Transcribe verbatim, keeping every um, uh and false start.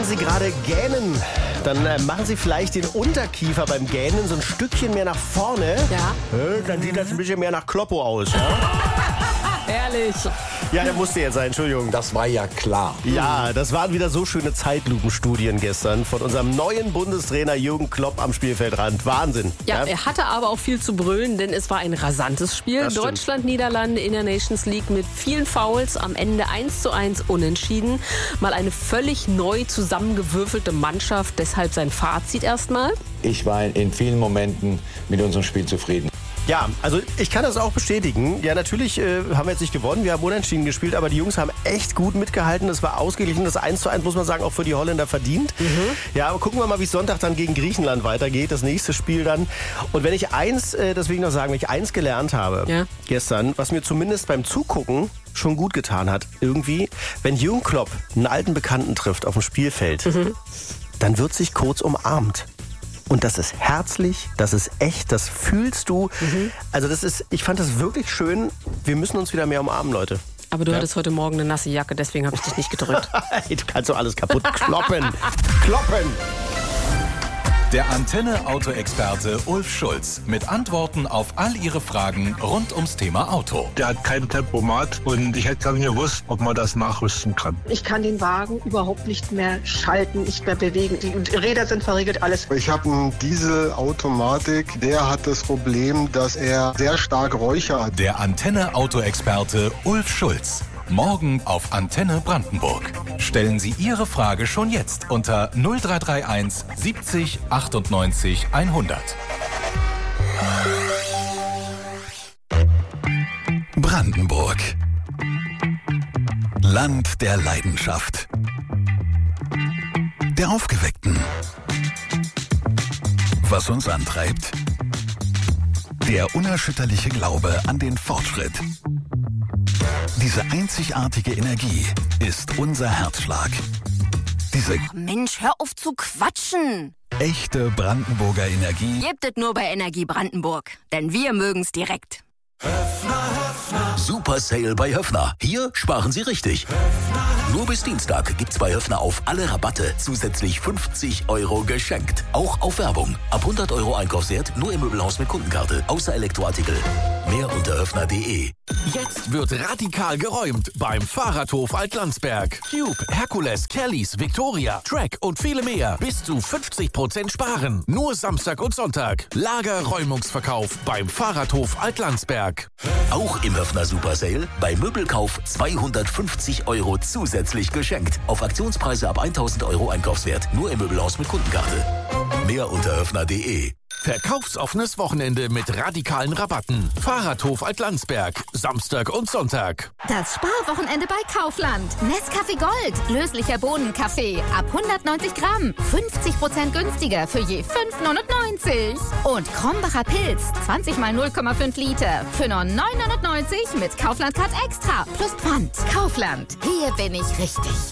Sie gerade gähnen, dann äh, machen Sie vielleicht den Unterkiefer beim Gähnen so ein Stückchen mehr nach vorne. Ja. Äh, dann sieht das ein bisschen mehr nach Kloppo aus. Ja? Ehrlich. Ja, der musste jetzt sein, Entschuldigung. Das war ja klar. Ja, das waren wieder so schöne Zeitlupenstudien gestern von unserem neuen Bundestrainer Jürgen Klopp am Spielfeldrand. Wahnsinn. Ja, er hatte aber auch viel zu brüllen, denn es war ein rasantes Spiel. Das stimmt. Deutschland, Niederlande in der Nations League mit vielen Fouls, am Ende eins zu eins unentschieden. Mal eine völlig neu zusammengewürfelte Mannschaft, deshalb sein Fazit erstmal. Ich war in vielen Momenten mit unserem Spiel zufrieden. Ja, also ich kann das auch bestätigen. Ja, natürlich äh, haben wir jetzt nicht gewonnen, wir haben unentschieden gespielt, aber die Jungs haben echt gut mitgehalten. Das war ausgeglichen, das eins zu eins muss man sagen, auch für die Holländer verdient. Mhm. Ja, aber gucken wir mal, wie es Sonntag dann gegen Griechenland weitergeht, das nächste Spiel dann. Und wenn ich eins, äh, das will ich noch sagen, wenn ich eins gelernt habe ja. gestern, was mir zumindest beim Zugucken schon gut getan hat, irgendwie, wenn Jürgen Klopp einen alten Bekannten trifft auf dem Spielfeld, mhm. dann wird sich kurz umarmt. Und das ist herzlich, das ist echt, das fühlst du. Mhm. Also das ist, ich fand das wirklich schön. Wir müssen uns wieder mehr umarmen, Leute. Aber du ja. hattest heute Morgen eine nasse Jacke, deswegen habe ich dich nicht gedrückt. Du kannst doch alles kaputt kloppen. Kloppen. Der Antenne-Auto-Experte Ulf Schulz mit Antworten auf all Ihre Fragen rund ums Thema Auto. Der hat kein Tempomat und ich hätte gar nicht gewusst, ob man das nachrüsten kann. Ich kann den Wagen überhaupt nicht mehr schalten, nicht mehr bewegen. Die Räder sind verriegelt, alles. Ich habe einen Dieselautomatik, der hat das Problem, dass er sehr stark Räucher hat. Der Antenne-Auto-Experte Ulf Schulz. Morgen auf Antenne Brandenburg. Stellen Sie Ihre Frage schon jetzt unter null drei drei eins siebzig achtundneunzig hundert. Brandenburg. Land der Leidenschaft. Der Aufgeweckten. Was uns antreibt? Der unerschütterliche Glaube an den Fortschritt. Diese einzigartige Energie ist unser Herzschlag. Diese oh Mensch, hör auf zu quatschen. Echte Brandenburger Energie. Gebt es nur bei Energie Brandenburg, denn wir mögen's direkt. Höffner, Höffner. Super Sale bei Höffner. Hier sparen Sie richtig. Höffner, Höffner. Nur bis Dienstag gibt's bei Höffner auf alle Rabatte zusätzlich fünfzig Euro geschenkt. Auch auf Werbung. Ab hundert Euro Einkaufswert nur im Möbelhaus mit Kundenkarte. Außer Elektroartikel. Mehr unter höffner punkt de. Jetzt wird radikal geräumt beim Fahrradhof Altlandsberg. Cube, Hercules, Kellys, Victoria, Track und viele mehr. Bis zu fünfzig Prozent sparen. Nur Samstag und Sonntag. Lagerräumungsverkauf beim Fahrradhof Altlandsberg. Auch im Höffner Super Sale. Bei Möbelkauf zweihundertfünfzig Euro zusätzlich geschenkt. Auf Aktionspreise ab tausend Euro Einkaufswert. Nur im Möbelhaus mit Kundenkarte. Mehr unter höffner punkt de. Verkaufsoffenes Wochenende mit radikalen Rabatten. Fahrradhof Altlandsberg. Samstag und Sonntag. Das Sparwochenende bei Kaufland. Nescafé Gold. Löslicher Bohnenkaffee. Ab hundertneunzig Gramm. fünfzig Prozent günstiger für je fünf neunundneunzig. Und Krombacher Pilz. zwanzig mal null Komma fünf Liter. Für nur neun neunundneunzig mit Kaufland Card Extra. Plus Pfand. Kaufland. Hier bin ich richtig.